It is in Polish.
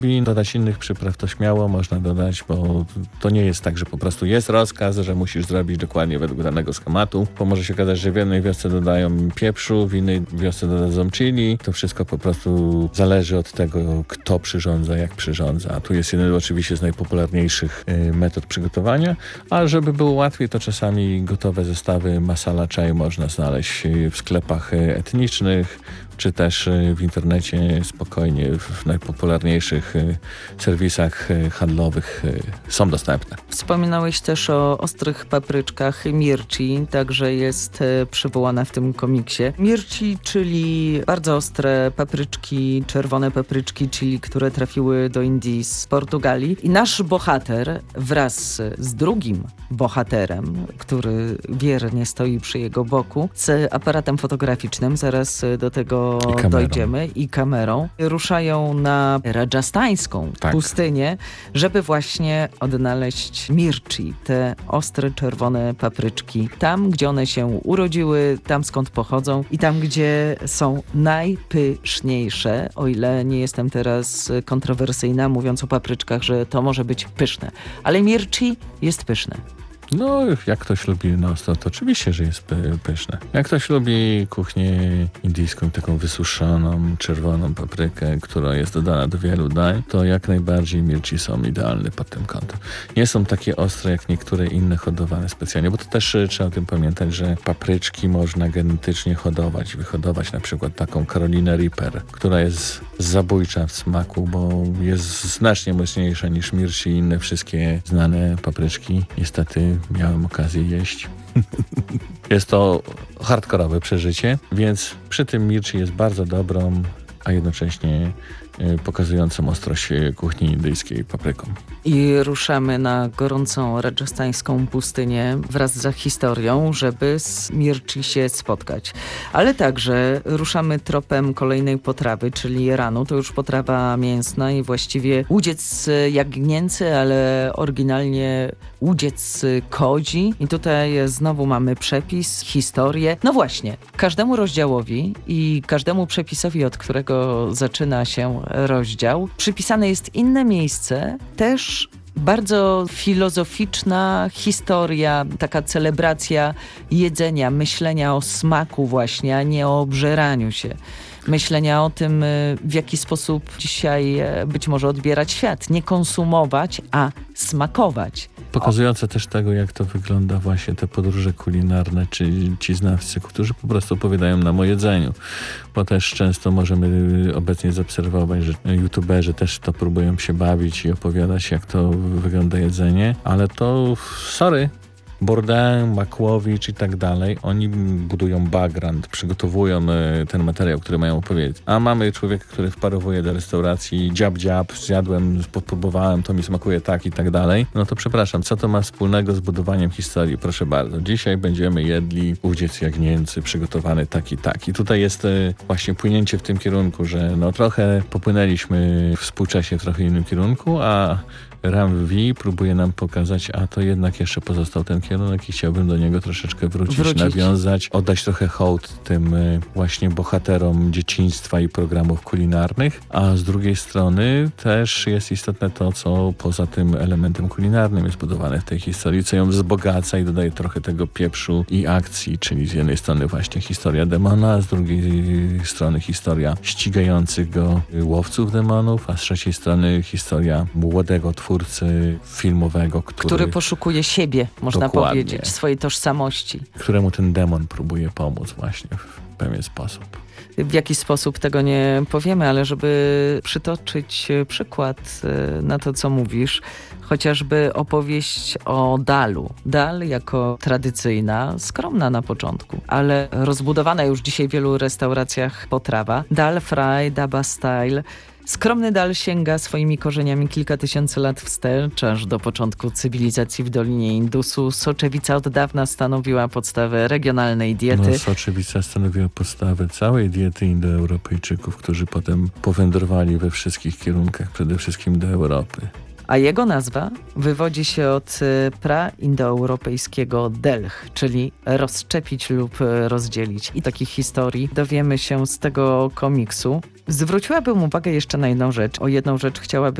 I dodać innych przypraw to śmiało można dodać, bo to nie jest tak, że po prostu jest rozkaz, że musisz zrobić dokładnie według danego schematu, bo może się okazać, że w jednej wiosce dodają pieprzu, w innej wiosce dodadzą chili. To wszystko po prostu zależy od tego, kto przyrządza, jak przyrządza. A tu jest jeden oczywiście z najpopularniejszych metod przygotowania, a żeby było łatwiej, to czasami gotowe zestawy masala chai można znaleźć w sklepach etnicznych, czy też w internecie spokojnie w najpopularniejszych serwisach handlowych są dostępne. Wspominałeś też o ostrych papryczkach mirchi, także jest przywołana w tym komiksie. Mirchi, czyli bardzo ostre papryczki, czerwone papryczki chili, które trafiły do Indii z Portugalii. I nasz bohater wraz z drugim bohaterem, który wiernie stoi przy jego boku, z aparatem fotograficznym, zaraz do tego dojdziemy, i kamerą, ruszają na radżastańską pustynię, żeby właśnie odnaleźć mirchi, te ostre, czerwone papryczki. Tam, gdzie one się urodziły, tam skąd pochodzą i tam, gdzie są najpyszniejsze, o ile nie jestem teraz kontrowersyjna, mówiąc o papryczkach, że to może być pyszne. Ale mirchi jest pyszne. No, jak ktoś lubi to oczywiście, że jest pyszne. Jak ktoś lubi kuchnię indyjską, taką wysuszoną, czerwoną paprykę, która jest dodana do wielu dań, to jak najbardziej mirchi są idealne pod tym kątem. Nie są takie ostre jak niektóre inne hodowane specjalnie, bo to też trzeba o tym pamiętać, że papryczki można genetycznie hodować. Wyhodować na przykład taką Carolina Reaper, która jest zabójcza w smaku, bo jest znacznie mocniejsza niż mirchi i inne wszystkie znane papryczki. Niestety miałem okazję jeść. Jest to hardkorowe przeżycie, więc przy tym mirchi jest bardzo dobrą, a jednocześnie pokazującą ostrość kuchni indyjskiej papryką. I ruszamy na gorącą radżastańską pustynię wraz z historią, żeby z mirchi się spotkać. Ale także ruszamy tropem kolejnej potrawy, czyli ranu. To już potrawa mięsna i właściwie łudziec jagnięcy, ale oryginalnie łudziec kodzi. I tutaj znowu mamy przepis, historię. No właśnie, każdemu rozdziałowi i każdemu przepisowi, od którego zaczyna się rozdział, przypisane jest inne miejsce, też bardzo filozoficzna historia, taka celebracja jedzenia, myślenia o smaku właśnie, a nie o obżeraniu się. Myślenia o tym, w jaki sposób dzisiaj być może odbierać świat. Nie konsumować, a smakować. Pokazujące też tego, jak to wygląda właśnie te podróże kulinarne, czy ci znawcy, którzy po prostu opowiadają nam o jedzeniu. Bo też często możemy obecnie zaobserwować, że youtuberzy też to próbują się bawić i opowiadać, jak to wygląda jedzenie, ale to sorry. Bourdain, Makłowicz i tak dalej, oni budują background, przygotowują ten materiał, który mają opowiedzieć. A mamy człowieka, który wparowuje do restauracji, dziab, zjadłem, popróbowałem, to mi smakuje tak i tak dalej. No to przepraszam, co to ma wspólnego z budowaniem historii? Proszę bardzo, dzisiaj będziemy jedli łudziec jagnięcy, przygotowany tak i tak. I tutaj jest właśnie płynięcie w tym kierunku, że no trochę popłynęliśmy współcześnie w trochę innym kierunku, a Ram V próbuje nam pokazać, a to jednak jeszcze pozostał ten kierunek i chciałbym do niego troszeczkę wrócić, nawiązać, oddać trochę hołd tym właśnie bohaterom dzieciństwa i programów kulinarnych, a z drugiej strony też jest istotne to, co poza tym elementem kulinarnym jest budowane w tej historii, co ją wzbogaca i dodaje trochę tego pieprzu i akcji, czyli z jednej strony właśnie historia demona, a z drugiej strony historia ścigających go łowców demonów, a z trzeciej strony historia młodego twórcy filmowego, który poszukuje siebie, można powiedzieć, swojej tożsamości. Któremu ten demon próbuje pomóc właśnie w pewien sposób. W jaki sposób tego nie powiemy, ale żeby przytoczyć przykład na to, co mówisz, chociażby opowieść o dalu. Dal jako tradycyjna, skromna na początku, ale rozbudowana już dzisiaj w wielu restauracjach potrawa. Dal fry, daba style. Skromny dal sięga swoimi korzeniami kilka tysięcy lat wstecz, aż do początku cywilizacji w Dolinie Indusu. Soczewica od dawna stanowiła podstawę regionalnej diety. No, soczewica stanowiła podstawę całej diety Indoeuropejczyków, którzy potem powędrowali we wszystkich kierunkach, przede wszystkim do Europy. a jego nazwa wywodzi się od praindoeuropejskiego delch, czyli rozszczepić lub rozdzielić. I takich historii dowiemy się z tego komiksu. Zwróciłabym uwagę jeszcze na jedną rzecz. O jedną rzecz chciałabym